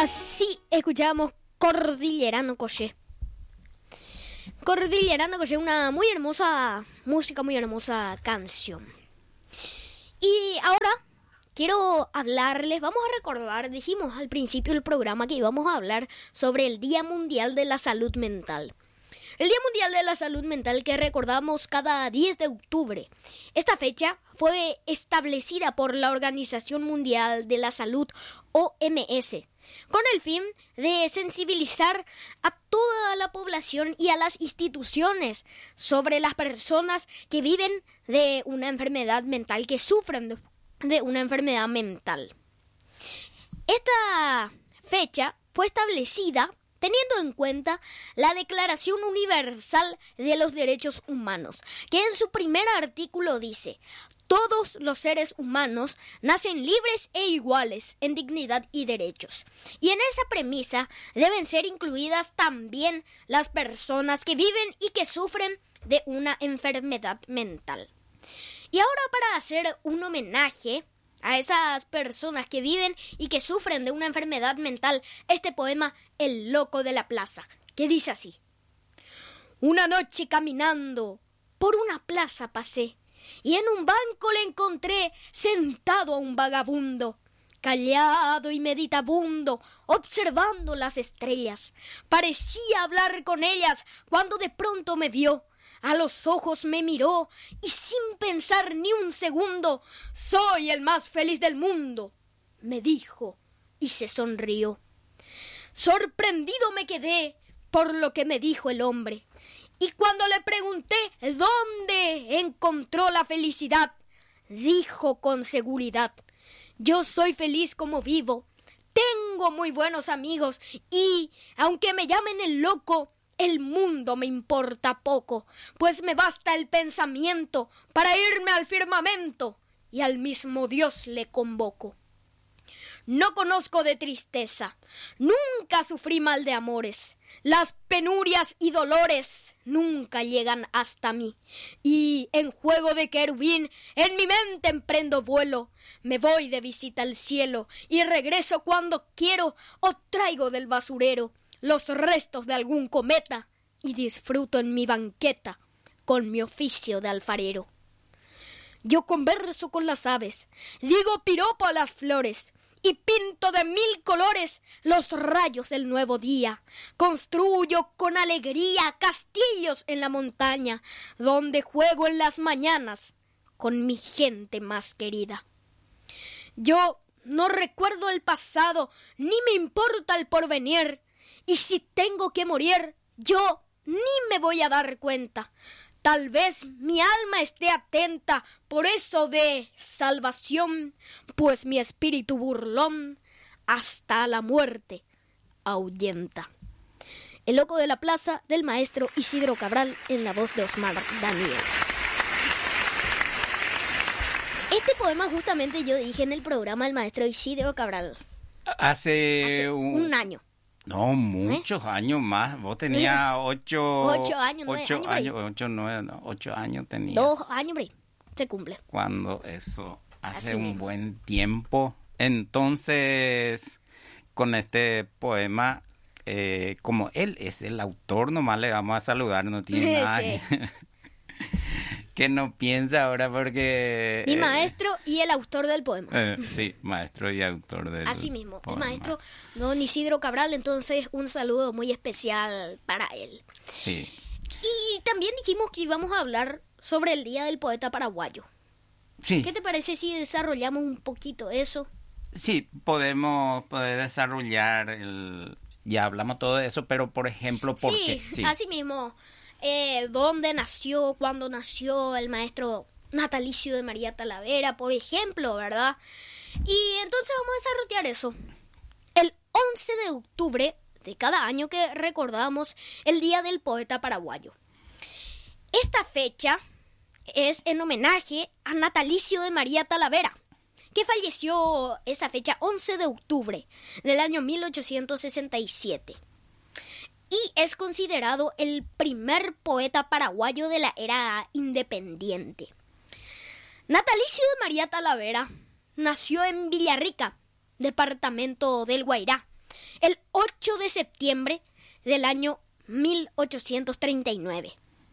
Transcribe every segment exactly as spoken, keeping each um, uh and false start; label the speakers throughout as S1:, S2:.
S1: Así escuchábamos Cordillerano Coché. Cordillerano Coché, una muy hermosa música, muy hermosa canción. Y ahora quiero hablarles, vamos a recordar, dijimos al principio del programa que íbamos a hablar sobre el Día Mundial de la Salud Mental. El Día Mundial de la Salud Mental que recordamos cada diez de octubre. Esta fecha fue establecida por la Organización Mundial de la Salud, O M S, con el fin de sensibilizar a toda la población y a las instituciones sobre las personas que viven de una enfermedad mental, que sufren de, de una enfermedad mental. Esta fecha fue establecida teniendo en cuenta la Declaración Universal de los Derechos Humanos, que en su primer artículo dice: todos los seres humanos nacen libres e iguales en dignidad y derechos. Y en esa premisa deben ser incluidas también las personas que viven y que sufren de una enfermedad mental. Y ahora, para hacer un homenaje a esas personas que viven y que sufren de una enfermedad mental, este poema El loco de la plaza, que dice así: una noche caminando por una plaza pasé, y en un banco le encontré sentado a un vagabundo, callado y meditabundo, observando las estrellas. Parecía hablar con ellas cuando de pronto me vio. A los ojos me miró y sin pensar ni un segundo: soy el más feliz del mundo, me dijo y se sonrió. Sorprendido me quedé por lo que me dijo el hombre, y cuando le pregunté dónde encontró la felicidad, dijo con seguridad: yo soy feliz como vivo, tengo muy buenos amigos y, aunque me llamen el loco, el mundo me importa poco, pues me basta el pensamiento para irme al firmamento y al mismo Dios le convoco. No conozco de tristeza, nunca sufrí mal de amores, las penurias y dolores nunca llegan hasta mí, y en juego de querubín en mi mente emprendo vuelo, me voy de visita al cielo y regreso cuando quiero, o traigo del basurero los restos de algún cometa y disfruto en mi banqueta con mi oficio de alfarero. Yo converso con las aves, digo piropo a las flores y pinto de mil colores los rayos del nuevo día. Construyo con alegría castillos en la montaña, donde juego en las mañanas con mi gente más querida. Yo no recuerdo el pasado, ni me importa el porvenir, y si tengo que morir, yo ni me voy a dar cuenta. Tal vez mi alma esté atenta por eso de salvación, pues mi espíritu burlón hasta la muerte ahuyenta. El loco de la plaza, del maestro Isidro Cabral, en la voz de Osmar Daniel. Este poema justamente yo dije en el programa del maestro Isidro Cabral.
S2: Hace,
S1: Hace un, un año.
S2: No, muchos ¿Eh? años más. Vos tenías ocho...
S1: Ocho años, nueve
S2: ocho
S1: años.
S2: años ocho, nueve, no, ocho años tenías.
S1: Dos años, bro. Se cumple.
S2: Cuando eso hace
S1: Así
S2: un
S1: mismo.
S2: buen tiempo. Entonces, con este poema, eh, como él es el autor, nomás le vamos a saludar, no tiene nada
S1: Sí.
S2: que, que no piensa ahora porque...
S1: Mi
S2: eh,
S1: maestro y el autor del poema.
S2: eh, sí, maestro y autor del
S1: Así mismo,
S2: poema.
S1: el maestro don Isidro Cabral, entonces un saludo muy especial para él.
S2: Sí.
S1: Y también dijimos que íbamos a hablar sobre el Día del Poeta Paraguayo.
S2: Sí.
S1: ¿Qué te parece si desarrollamos un poquito eso?
S2: Sí, podemos poder desarrollar el... Ya hablamos todo de eso, pero por ejemplo, ¿por
S1: sí,
S2: qué? Sí,
S1: así mismo. Eh, ¿Dónde nació? ¿Cuándo nació el maestro natalicio de María Talavera, por ejemplo, verdad? Y entonces vamos a desarrollar eso. El once de octubre de cada año que recordamos el Día del Poeta Paraguayo. Esta fecha es en homenaje a natalicio de María Talavera, que falleció esa fecha once de octubre del año mil ochocientos sesenta y siete. Y es considerado el primer poeta paraguayo de la era independiente. Natalicio de María Talavera nació en Villarrica, departamento del Guairá, el ocho de septiembre del año mil ochocientos treinta y nueve.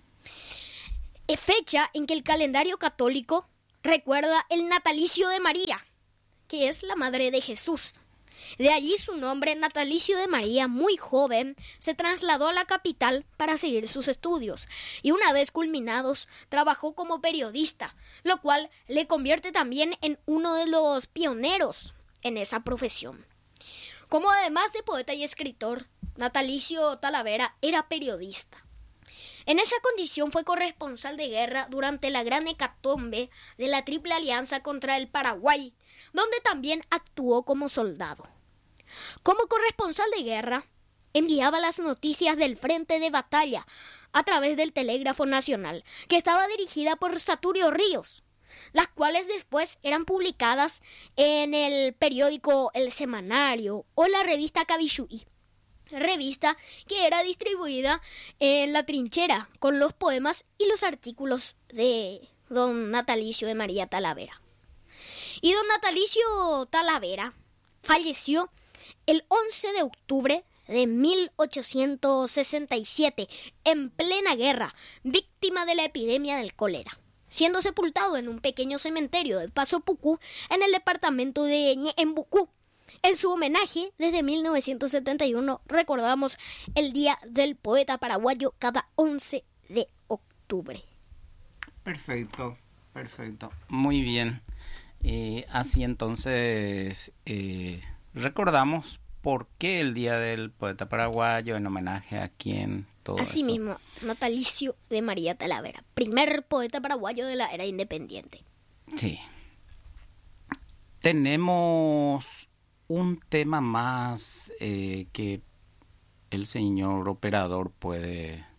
S1: Fecha en que el calendario católico recuerda el natalicio de María, que es la madre de Jesús. De allí su nombre, natalicio de María, muy joven, se trasladó a la capital para seguir sus estudios y una vez culminados trabajó como periodista, lo cual le convierte también en uno de los pioneros en esa profesión. Como además de poeta y escritor, Natalicio Talavera era periodista. En esa condición fue corresponsal de guerra durante la gran hecatombe de la Triple Alianza contra el Paraguay, donde también actuó como soldado. Como corresponsal de guerra, enviaba las noticias del frente de batalla a través del Telégrafo Nacional, que estaba dirigida por Saturio Ríos, las cuales después eran publicadas en el periódico El Semanario o la revista Cabixuí, revista que era distribuida en la trinchera con los poemas y los artículos de don Natalicio de María Talavera. Y don Natalicio Talavera falleció el once de octubre de mil ochocientos sesenta y siete en plena guerra, víctima de la epidemia del cólera, siendo sepultado en un pequeño cementerio de Paso Pucú en el departamento de Ñeembucú. En su homenaje, desde mil novecientos setenta y uno recordamos el Día del Poeta Paraguayo cada once de octubre.
S2: Perfecto, perfecto. Muy bien. Eh, así entonces eh, recordamos por qué el Día del Poeta Paraguayo, en homenaje a quién, todo eso.
S1: Asimismo, Natalicio de María Talavera, primer poeta paraguayo de la era independiente.
S2: Sí. Tenemos un tema más eh, que el señor operador puede